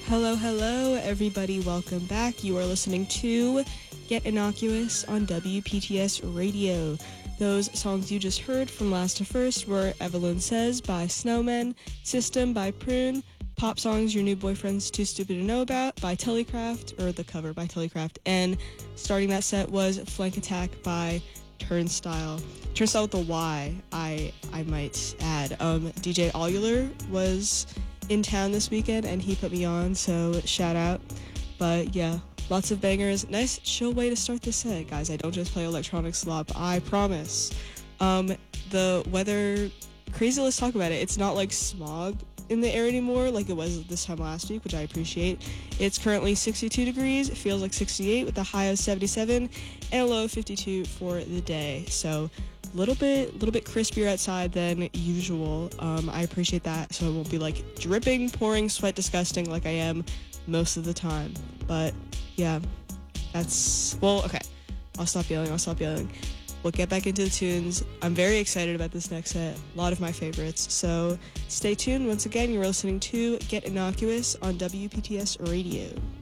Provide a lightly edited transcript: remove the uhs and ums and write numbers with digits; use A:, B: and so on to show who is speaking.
A: Hello, hello, everybody. Welcome back. You are listening to Get Innocuous on WPTS Radio. Those songs you just heard from Last to First were Evelyn Says by Snowmen, System by Prune, Pop Songs Your New Boyfriend's Too Stupid to Know About by Telekraft, or the cover by Telekraft, and starting that set was Flank Attack by Turnstile. Turnstile with a Y, I might add. DJ Allular was in town this weekend and he put me on, so shout out. But yeah, lots of bangers. Nice chill way to start the set, guys. I don't just play electronic slop, I promise. The weather, crazy, let's talk about it. It's not like smog in the air anymore like it was this time last week, which I appreciate. It's currently 62 degrees, it feels like 68 with a high of 77 and a low of 52 for the day. So little bit crispier outside than usual. I appreciate that, so it won't be like dripping, pouring, sweat, disgusting like I am most of the time. But yeah, that's, well, okay, I'll stop yelling. We'll get back into the tunes. I'm very excited about this next set, a lot of my favorites, so stay tuned. Once again, you're listening to Get Innocuous on WPTS Radio.